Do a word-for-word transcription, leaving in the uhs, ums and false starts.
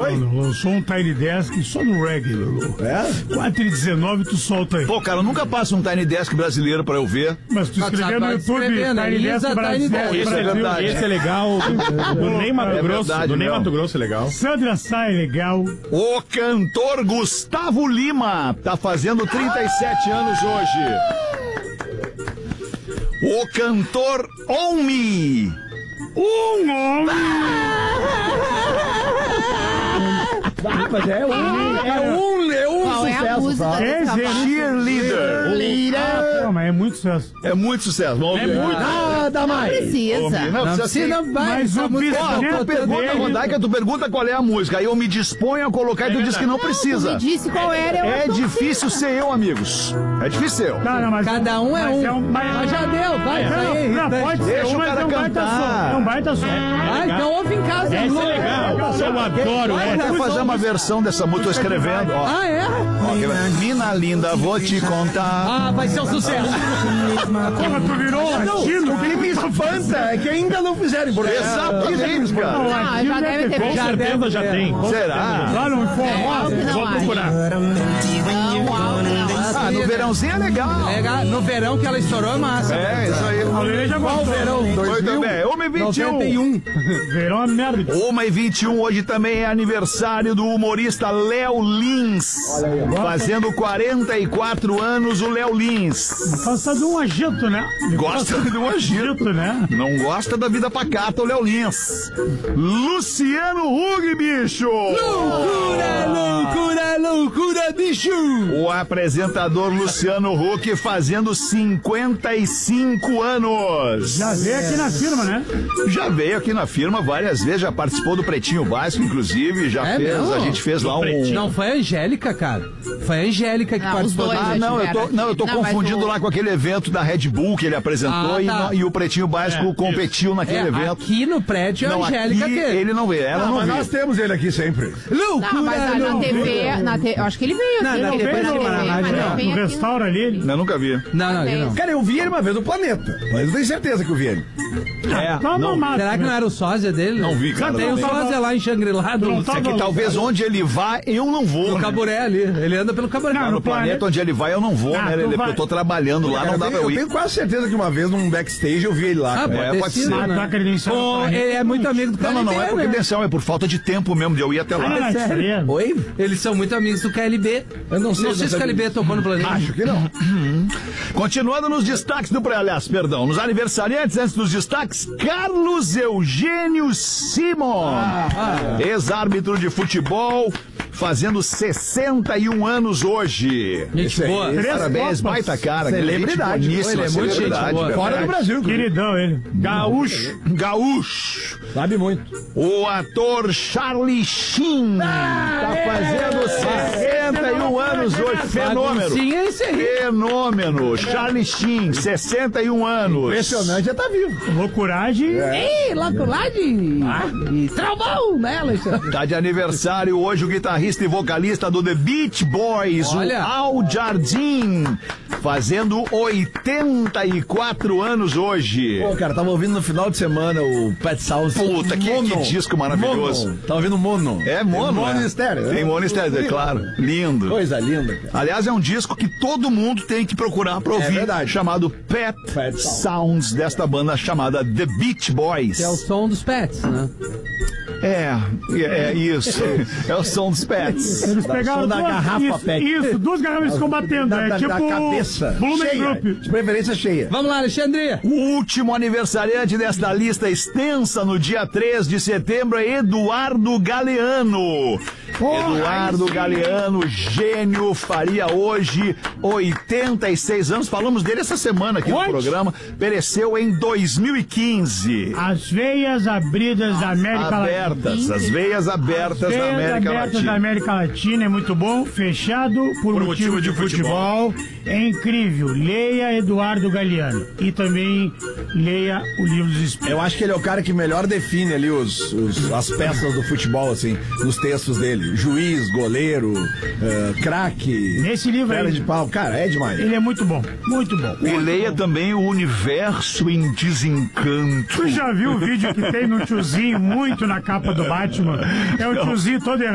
Não, lançou um Tiny Desk só no reggae, Lulu. É? quatro e dezenove, tu solta aí. Pô, cara, nunca passa um Tiny Desk brasileiro pra eu ver. Mas tu escreveu no YouTube, Tiny Desk brasileiro. Esse é verdade. Esse é legal. Do Ney Mato Grosso. Do Ney Mato Grosso é legal. Sandra Sá é legal. O cantor Gustavo Lima tá fazendo trinta e sete anos hoje. O cantor Omi. Um homem. Ah, mas é um, é um, é um Qual é a sucesso. música Só. desse rapaz? Cheerleader. Líder. Não, mas é muito sucesso. É muito sucesso. Vamos ver. Nada mais. Precisa. Omi. Não, precisa sim. Não vai. Mas o Ó, tu bisneto pergunta, dele... Rodaica, tu pergunta qual é a música. Aí eu me disponho a colocar e tu diz que não precisa. Me disse qual era. Eu É não difícil ser eu, amigos. É difícil ser eu. Não, não, mas Cada um é mas um. mas, Mas já deu, vai, Não, vai aí, não, irritante. pode ser Deixa um, o mas cara é um baita cantar. som. É um baita som. Ah, então ouve em casa. Essa é Lu. legal. Eu adoro Eu essa. vou fazer uma versão dessa música. Tô escrevendo, ó. Ah, é? Ó, que vai- Mina linda, vou te contar. Ah, vai ser um sucesso. Porra, tu virou latino. O que me espanta é que ainda não fizeram. Porque Exatamente, Não, cara. Ah, latino já deve ter Com feito. Já certeza deve já ter. tem. Com Será? Lá no É, informal. não Vou acho. procurar. Não, não, não. Ah, no verãozinho é legal. Legal. No verão que ela estourou é massa. É, isso aí. A Lelê já gostou. Verão, Muito bem. uma e vinte e um. noventa e um. Verão é merda. uma e vinte e um, hoje também é aniversário do humorista Léo Lins. Fazendo quarenta e quatro anos, o Léo Lins. Gosta de um agito, né? Ele Gosta de um agito. né? Não gosta da vida pacata, o Léo Lins. Luciano Huck, bicho! Loucura, loucura, loucura, bicho! O apresentador Luciano Huck fazendo cinquenta e cinco anos. Já veio aqui na firma, né? Já veio aqui na firma várias vezes, já participou do Pretinho Básico, inclusive, já É fez, mesmo? a gente fez lá um... Não, foi a Angélica, cara. Foi a Angélica que Não, participou. os dois do- Ah, não, eu tô, tiveram não, eu tô aqui. Não, mas confundindo o- lá com aquele evento da Red Bull que ele apresentou Ah, e, tá. no- e o Pretinho Básico É, competiu naquele É, evento. aqui no prédio a Não, Angélica aqui teve. ele não veio, ela não Mas veio. nós temos ele aqui sempre. Loucura, Não, mas na, na loucura. T V, na T V, eu acho que ele veio Não, aqui. na ele T V, veio na T V, rádio, mas não. ele vem No aqui restauro ali. ele- Eu nunca vi. Não, não, ele não. Cara, eu vi ele uma vez no Planeta. Mas eu tenho certeza que eu vi ele. É, Tá não, mamado. Será que não era o sósia dele? Não vi, cara, Tem não o vi. sósia lá em Xangri-Lá, do, Não é tava- que talvez onde ele vá, eu não vou. no né? Caburé ali. Ele anda pelo Caburé. Não, Lá no no planeta, planeta onde ele vai, eu não vou, Ah, né? tu Ele, vai. eu tô trabalhando lá, Cara, não eu, dá tenho, pra eu eu ir. tenho quase certeza que uma vez num backstage eu vi ele lá. Ah, cara. pode ter pode sido, ser. né? Ah, tá credenciado Ô, pra ele é muito amigo do Não, não, não é K L B, por né? credencial, é por falta de tempo mesmo de eu ir até Ah, lá. não, isso aí é- Oi? Eles são muito amigos do K L B. Eu não sei, não sei se o K L B tocou no planeta. Acho que não. Continuando nos destaques do pré, aliás, perdão, nos aniversariantes, antes dos destaques, Carlos Eugênio Simon, ex-árbitro de futebol, fazendo sessenta e um anos hoje. Gente boa. Três Parabéns, copas. baita cara. Celebridade. gente boníssima, Ele é muito celebridade, gente boa. verdade. Fora do Brasil, inclusive. Queridão ele. Gaúcho. Gaúcho. Sabe muito. O ator Charlie Sheen tá fazendo sessenta e um anos hoje. Fenômeno. Sim, é esse aí. Fenômeno. Charlie Sheen, sessenta e um anos. Impressionante, já tá vivo. Loucuragem. Ei, loucuragem. E travão, né, Alexandre? Tá de aniversário hoje o guitarrista e vocalista do The Beach Boys, Olha. o Al Jardine, fazendo oitenta e quatro anos hoje. Pô, cara, tava ouvindo no final de semana o Pet Sounds. Puta, que- Mono. que disco maravilhoso. Mono. Tava ouvindo Mono. É mono, Mono né? estéreo. Tem mono estéreo, é claro. Lindo. Coisa linda, cara. Aliás, é um disco que todo mundo tem que procurar pra ouvir, verdade. chamado Pet, Pet Sounds, desta banda chamada The Beach Boys. Que é o som dos pets, né? É, é, é isso. É o som dos Pets. Eles pegaram som da duas, garrafa isso, pet. isso, duas garrafas eles ficam batendo. Da, É da, tipo da cabeça. Blumen cheia. Group. De preferência cheia. Vamos lá, Alexandre. O último aniversariante desta lista extensa no dia três de setembro é Eduardo Galeano. Eduardo Galeano, gênio, faria hoje oitenta e seis anos. Falamos dele essa semana aqui What? no programa. Pereceu em dois mil e quinze. As veias abridas da América Abertas, as veias abertas Latina. da Veias América abertas Latina. da América Latina é muito bom. Fechado por, motivo, de futebol. É incrível. Leia Eduardo Galeano. E também leia o livro dos Espíritos. Eu acho que ele é o cara que melhor define ali os, os- as peças do futebol, assim, nos textos dele. Juiz, goleiro, eh, craque. Nesse livro perna aí. de pau. Cara, é demais. Ele é muito bom. Muito bom. E leia também o Universo em Desencanto. Tu já viu o vídeo que tem no tiozinho muito na capa do Batman? É o tiozinho todo errado.